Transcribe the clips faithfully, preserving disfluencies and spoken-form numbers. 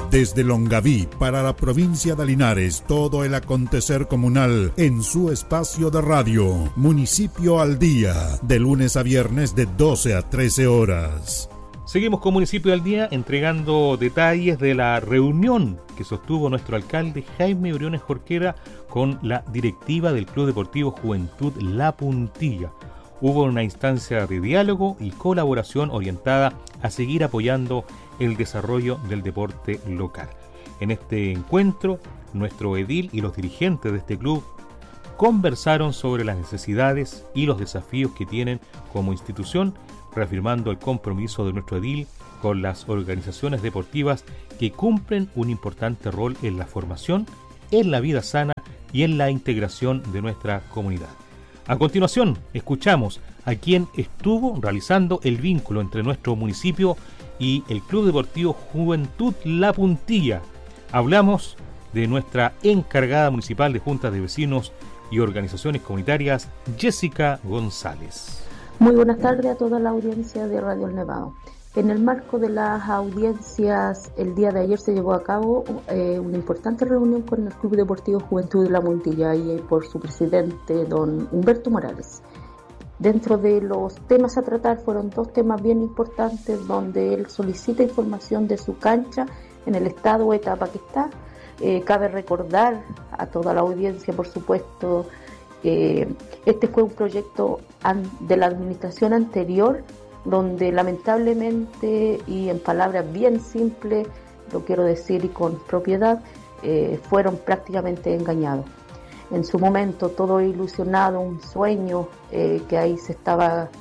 Desde Longaví para la provincia de Linares, todo el acontecer comunal en su espacio de radio. Municipio al Día, de lunes a viernes de doce a trece horas. Seguimos con Municipio al Día entregando detalles de la reunión que sostuvo nuestro alcalde Jaime Briones Jorquera con la directiva del Club Deportivo Juventud La Puntilla. Hubo una instancia de diálogo y colaboración orientada a seguir apoyando el desarrollo del deporte local. En este encuentro, nuestro edil y los dirigentes de este club conversaron sobre las necesidades y los desafíos que tienen como institución, reafirmando el compromiso de nuestro edil con las organizaciones deportivas que cumplen un importante rol en la formación, en la vida sana y en la integración de nuestra comunidad. A continuación, escuchamos a quien estuvo realizando el vínculo entre nuestro municipio y el Club Deportivo Juventud La Puntilla. Hablamos de nuestra encargada municipal de juntas de vecinos y organizaciones comunitarias, Jessica González. Muy buenas tardes a toda la audiencia de Radio El Nevado. En el marco de las audiencias, el día de ayer se llevó a cabo eh, una importante reunión con el Club Deportivo Juventud de La Puntilla y eh, por su presidente, don Humberto Morales. Dentro de los temas a tratar fueron dos temas bien importantes, donde él solicita información de su cancha en el estado o etapa que está. Eh, cabe recordar a toda la audiencia, por supuesto, que eh, este fue un proyecto an- de la administración anterior, donde lamentablemente, y en palabras bien simples, lo quiero decir y con propiedad, eh, fueron prácticamente engañados. En su momento todo ilusionado, un sueño eh, que ahí se estaba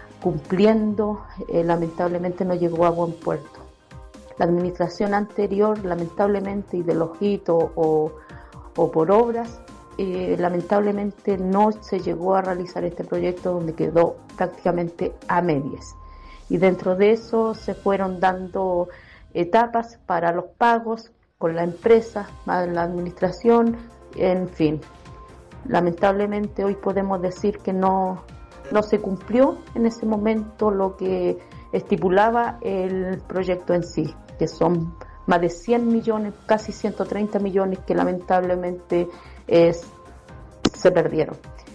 cumpliendo, eh, lamentablemente no llegó a buen puerto. La administración anterior, lamentablemente, y de los hitos o, o por obras, eh, lamentablemente no se llegó a realizar este proyecto, donde quedó prácticamente a medias. Y dentro de eso se fueron dando etapas para los pagos con la empresa, más la administración, en fin. Lamentablemente hoy podemos decir que no, no se cumplió en ese momento lo que estipulaba el proyecto en sí, que son más de cien millones, casi ciento treinta millones que lamentablemente es, se perdieron,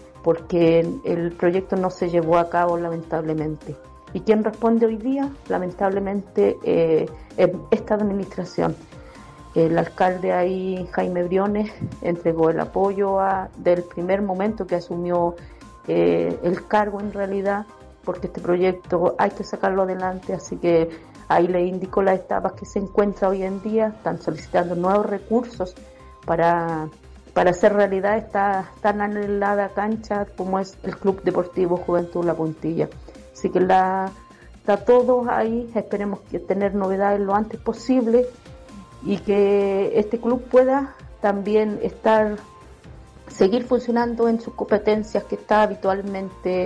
porque el proyecto no se llevó a cabo lamentablemente. ¿Y quién responde hoy día? Lamentablemente eh, esta administración. El alcalde ahí, Jaime Briones, entregó el apoyo a, del primer momento que asumió eh, el cargo en realidad, porque este proyecto hay que sacarlo adelante, así que ahí le indicó las etapas que se encuentra hoy en día. Están solicitando nuevos recursos para, para hacer realidad esta tan anhelada cancha como es el Club Deportivo Juventud La Puntilla. Así que la, está todo ahí, esperemos que tener novedades lo antes posible y que este club pueda también estar, seguir funcionando en sus competencias que está habitualmente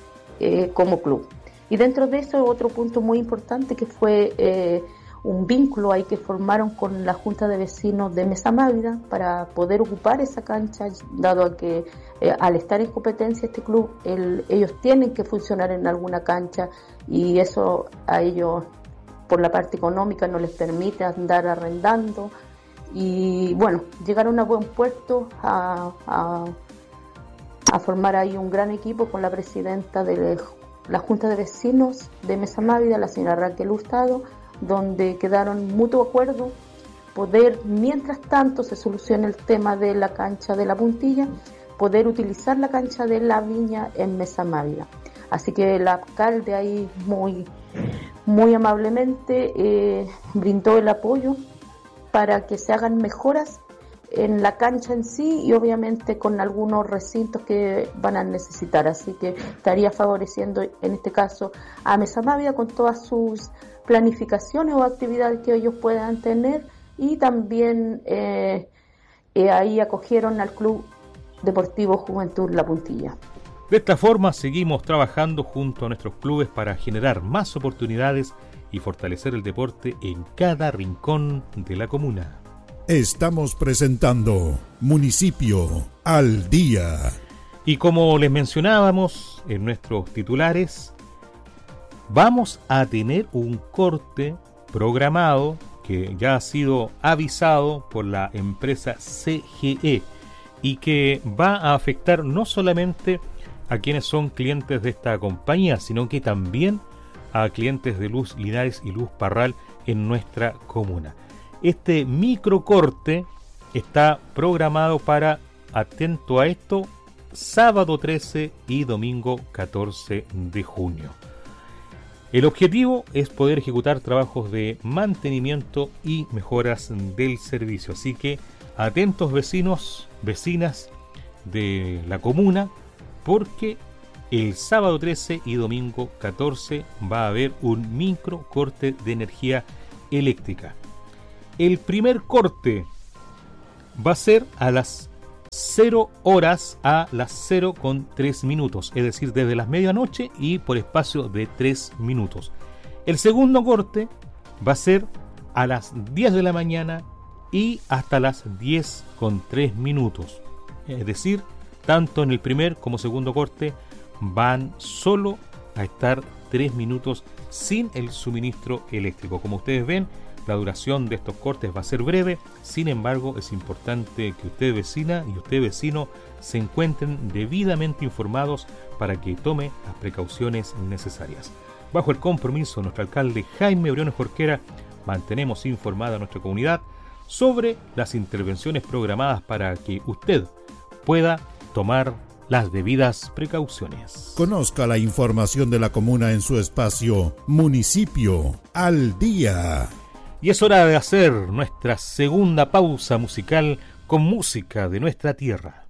eh, como club. Y dentro de eso otro punto muy importante que fue eh, un vínculo ahí que formaron con la Junta de Vecinos de Mesa Mávida para poder ocupar esa cancha, dado a que eh, al estar en competencia este club, el, ellos tienen que funcionar en alguna cancha y eso a ellos por la parte económica no les permite andar arrendando. Y bueno, llegaron a buen puerto a, a, a formar ahí un gran equipo con la presidenta de la Junta de Vecinos de Mesa Mávida, la señora Raquel Hurtado, donde quedaron mutuo acuerdo poder, mientras tanto se solucione el tema de la cancha de La Puntilla, poder utilizar la cancha de La Viña en Mesa Mávida. Así que el alcalde ahí muy, muy amablemente eh, brindó el apoyo para que se hagan mejoras en la cancha en sí y obviamente con algunos recintos que van a necesitar. Así que estaría favoreciendo en este caso a Mesa Mávida con todas sus planificaciones o actividades que ellos puedan tener, y también eh, eh, ahí acogieron al Club Deportivo Juventud La Puntilla. De esta forma seguimos trabajando junto a nuestros clubes para generar más oportunidades y fortalecer el deporte en cada rincón de la comuna. Estamos presentando Municipio al Día. Y como les mencionábamos en nuestros titulares, vamos a tener un corte programado que ya ha sido avisado por la empresa C G E y que va a afectar no solamente a quienes son clientes de esta compañía, sino que también a clientes de Luz Linares y Luz Parral en nuestra comuna. Este microcorte está programado para, atento a esto, sábado trece y domingo catorce de junio. El objetivo es poder ejecutar trabajos de mantenimiento y mejoras del servicio. Así que atentos vecinos, vecinas de la comuna, porque el sábado trece y domingo catorce va a haber un micro corte de energía eléctrica. El primer corte va a ser a las cero horas a las cero con tres minutos, es decir, desde las medianoche y por espacio de tres minutos. El segundo corte va a ser a las diez de la mañana y hasta las diez con tres minutos. Es decir, tanto en el primer como segundo corte van solo a estar tres minutos sin el suministro eléctrico. Como ustedes ven, la duración de estos cortes va a ser breve, sin embargo es importante que usted vecina y usted vecino se encuentren debidamente informados para que tome las precauciones necesarias. Bajo el compromiso de nuestro alcalde Jaime Briones Jorquera, mantenemos informada a nuestra comunidad sobre las intervenciones programadas para que usted pueda tomar las debidas precauciones. Conozca la información de la comuna en su espacio Municipio al Día. Y es hora de hacer nuestra segunda pausa musical con música de nuestra tierra.